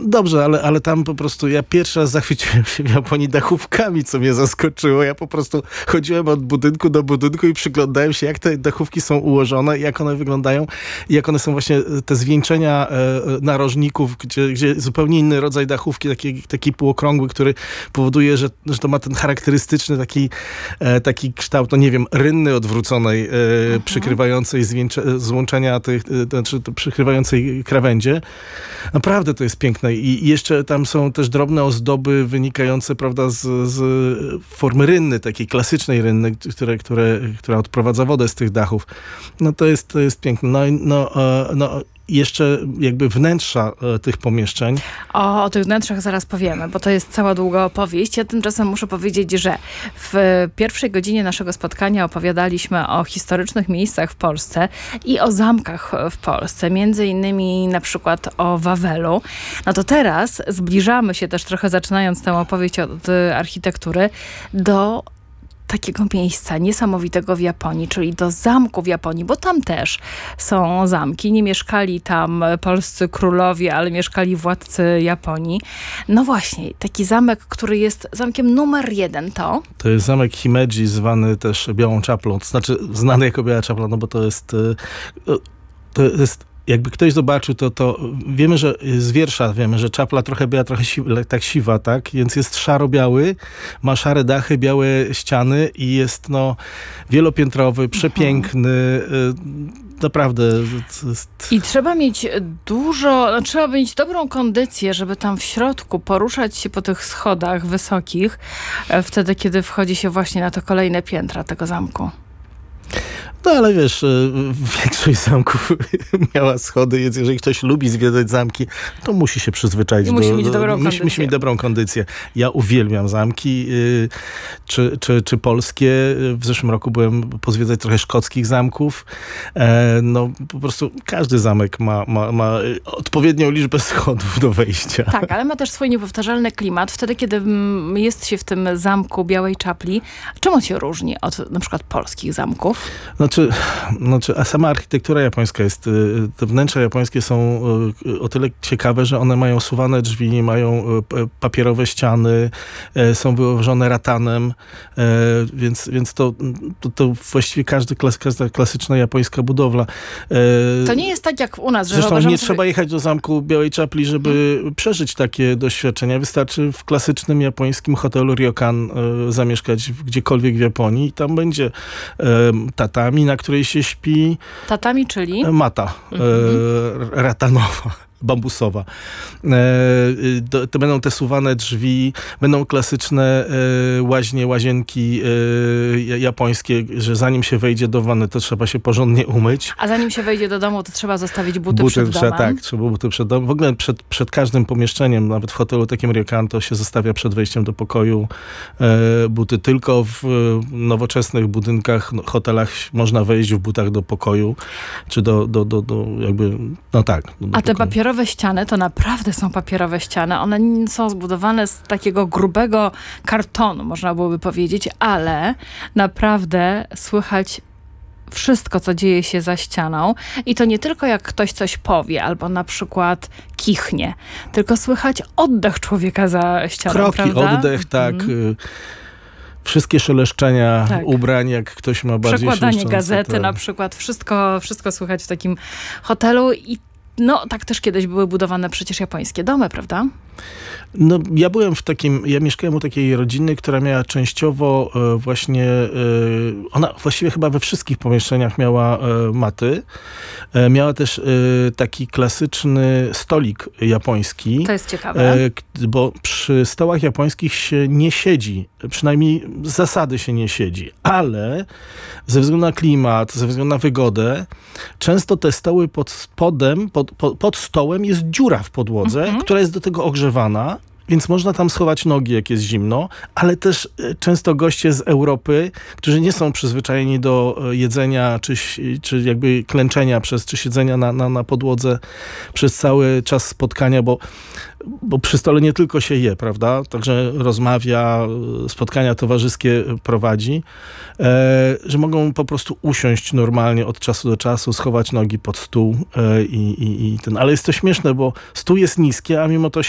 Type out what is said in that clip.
Dobrze, ale tam po prostu ja pierwszy raz zachwyciłem się w Japonii dachówkami, co mnie zaskoczyło. Ja po prostu chodziłem od budynku do budynku i przyglądałem się, jak te dachówki są ułożone, jak one wyglądają, jak one są właśnie te zwieńczenia narożników, gdzie zupełnie inny rodzaj dachówki, taki półokrągły, który powoduje, że to ma ten charakterystyczny taki kształt, no nie wiem, rynny odwróconej, przykrywającej złączenia tych, znaczy przykrywającej krawędzie. Naprawdę to jest piękne i jeszcze tam są też drobne ozdoby wynikające, prawda, z formy rynny, takiej klasycznej rynny, która odprowadza wodę z tych dachów. No to jest piękne. Jeszcze jakby wnętrza tych pomieszczeń. O tych wnętrzach zaraz powiemy, bo to jest cała długa opowieść. Ja tymczasem muszę powiedzieć, że w pierwszej godzinie naszego spotkania opowiadaliśmy o historycznych miejscach w Polsce i o zamkach w Polsce. Między innymi na przykład o Wawelu. No to teraz zbliżamy się też trochę, zaczynając tę opowieść od architektury, do takiego miejsca niesamowitego w Japonii, czyli do zamku w Japonii, bo tam też są zamki. Nie mieszkali tam polscy królowie, ale mieszkali władcy Japonii. No właśnie, taki zamek, który jest zamkiem numer 1 to? To jest zamek Himeji, zwany też Białą Czaplą. To znaczy znany jako Biała Czapla, no bo to jest jakby ktoś zobaczył, to wiemy, że z wiersza wiemy, że czapla trochę była tak siwa, tak? Więc jest szaro-biały, ma szare dachy, białe ściany i jest wielopiętrowy, przepiękny, naprawdę. I trzeba mieć trzeba mieć dobrą kondycję, żeby tam w środku poruszać się po tych schodach wysokich, wtedy, kiedy wchodzi się właśnie na to kolejne piętra tego zamku. No ale wiesz, większość zamków miała schody, więc jeżeli ktoś lubi zwiedzać zamki, to musi się przyzwyczaić. Musi mieć dobrą kondycję. Ja uwielbiam zamki, czy polskie. W zeszłym roku byłem pozwiedzać trochę szkockich zamków. Po prostu każdy zamek ma odpowiednią liczbę schodów do wejścia. Tak, ale ma też swój niepowtarzalny klimat. Wtedy, kiedy jest się w tym zamku Białej Czapli, czym on się różni od na przykład polskich zamków? A sama architektura japońska jest, te wnętrza japońskie są o tyle ciekawe, że one mają suwane drzwi, mają papierowe ściany, są wyłożone ratanem, więc to właściwie każda klasyczna japońska budowla. To nie jest tak jak u nas, że zresztą nie trzeba jechać do zamku Białej Czapli, żeby przeżyć takie doświadczenia. Wystarczy w klasycznym japońskim hotelu Ryokan zamieszkać gdziekolwiek w Japonii i tam będzie tatami, na której się śpi. Tatami, czyli? Mata ratanowa, bambusowa. To będą te suwane drzwi, będą klasyczne łazienki japońskie, że zanim się wejdzie do wanny, to trzeba się porządnie umyć. A zanim się wejdzie do domu, to trzeba zostawić buty przed domem. Tak, trzeba buty przed domem. W ogóle przed każdym pomieszczeniem, nawet w hotelu takim Ryokan, to się zostawia przed wejściem do pokoju buty. Tylko w nowoczesnych budynkach, hotelach można wejść w butach do pokoju, czy do jakby, no tak. A te papierowe ściany, to naprawdę są papierowe ściany. One są zbudowane z takiego grubego kartonu, można byłoby powiedzieć, ale naprawdę słychać wszystko, co dzieje się za ścianą. I to nie tylko jak ktoś coś powie, albo na przykład kichnie, tylko słychać oddech człowieka za ścianą, kroki, prawda? oddech, tak. Wszystkie szeleszczenia ubrań, jak ktoś ma bardziej przekładanie gazety na przykład. Wszystko słychać w takim hotelu i tak też kiedyś były budowane przecież japońskie domy, prawda? Ja mieszkałem u takiej rodziny, która miała częściowo właśnie, ona właściwie chyba we wszystkich pomieszczeniach miała maty. Miała też taki klasyczny stolik japoński. To jest ciekawe. Bo przy stołach japońskich się nie siedzi. Przynajmniej z zasady się nie siedzi. Ale ze względu na klimat, ze względu na wygodę, często te stoły pod stołem jest dziura w podłodze, która jest do tego ogrzewana. Więc można tam schować nogi, jak jest zimno, ale też często goście z Europy, którzy nie są przyzwyczajeni do jedzenia, czy jakby klęczenia czy siedzenia na podłodze przez cały czas spotkania, bo przy stole nie tylko się je, prawda? Także rozmawia, spotkania towarzyskie prowadzi, że mogą po prostu usiąść normalnie od czasu do czasu, schować nogi pod stół ale jest to śmieszne, bo stół jest niski, a mimo to